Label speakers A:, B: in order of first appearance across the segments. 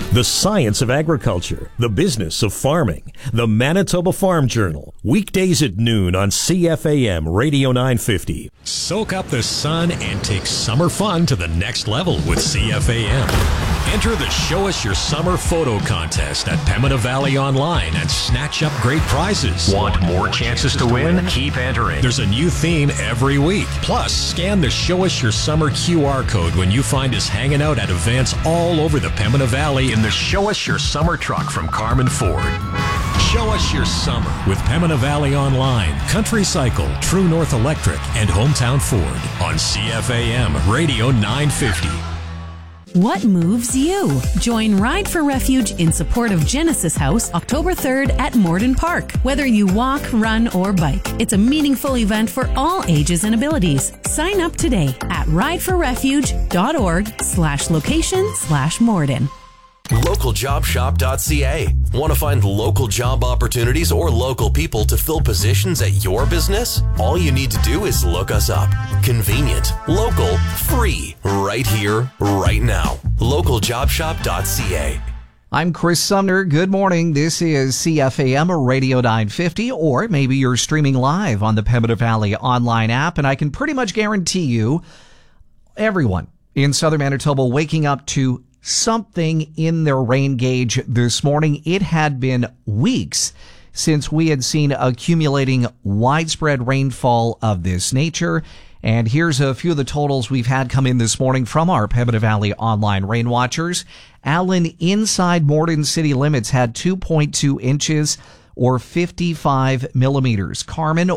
A: The science of agriculture, the business of farming, the Manitoba Farm Journal, weekdays at noon on CFAM Radio 950. Soak up the sun and take summer fun to the next level with CFAM. Enter the Show Us Your Summer photo contest at Pembina Valley Online and snatch up great prizes. Want more chances to win? Keep entering. There's a new theme every week. Plus, scan the Show Us Your Summer QR code when you find us hanging out at events all over the Pembina Valley in the Show Us Your Summer truck from Carmen Ford. Show Us Your Summer with Pembina Valley Online, Country Cycle, True North Electric, and Hometown Ford on CFAM Radio 950.
B: What moves you? Join Ride for Refuge in support of Genesis House October 3rd at Morden Park. Whether you walk, run, or bike, it's a meaningful event for all ages and abilities. Sign up today at rideforrefuge.org/location/Morden.
C: LocalJobShop.ca. Want to find local job opportunities or local people to fill positions at your business? All you need to do is look us up. Convenient, local, free, right here, right now. LocalJobShop.ca.
D: I'm Chris Sumner. Good morning. This is CFAM Radio 950, or maybe you're streaming live on the Pembina Valley Online app, and I can pretty much guarantee you everyone in southern Manitoba waking up to something in their rain gauge this morning. It had been weeks since we had seen accumulating widespread rainfall of this nature. And here's a few of the totals we've had come in this morning from our Pembina Valley Online rain watchers. Allen, inside Morden city limits, had 2.2 inches or 55 millimeters. Carmen,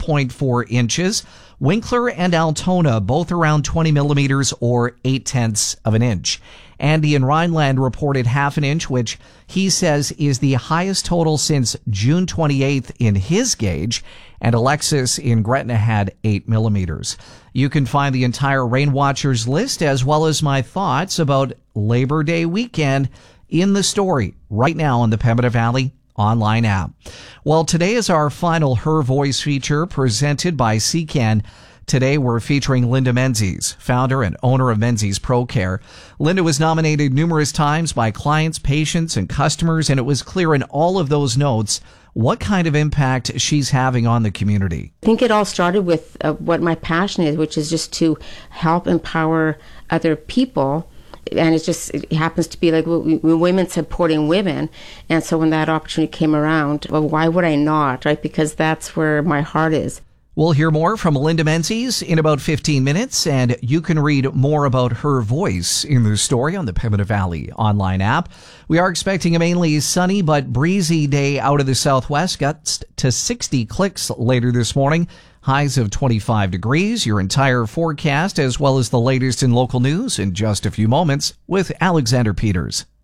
D: 1.4 inches. Winkler and Altona, both around 20 millimeters or 0.8 of an inch. Andy in Rhineland reported half an inch, which he says is the highest total since June 28th in his gauge. And Alexis in Gretna had 8 millimeters. You can find the entire Rain Watchers list as well as my thoughts about Labor Day weekend in the story right now on the Pembina Valley Online app. Well, today is our final Her Voice feature presented by CCAN. Today, we're featuring Linda Menzies, founder and owner of Menzies Pro Care. Linda was nominated numerous times by clients, patients, and customers, and it was clear in all of those notes what kind of impact she's having on the community.
E: I think it all started with what my passion is, which is just to help empower other people. And it happens to be like women supporting women. And so when that opportunity came around, well, why would I not, right? Because that's where my heart is.
D: We'll hear more from Linda Menzies in about 15 minutes, and you can read more about her voice in the story on the Pembina Valley Online app. We are expecting a mainly sunny but breezy day out of the southwest. Got to 60 clicks later this morning. Highs of 25 degrees. Your entire forecast as well as the latest in local news in just a few moments with Alexander Peters.